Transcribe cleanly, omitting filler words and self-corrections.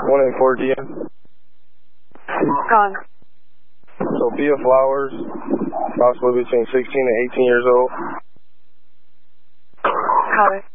184 DM. Gone. Sophia Flowers, possibly between 16 and 18 years old. Copy.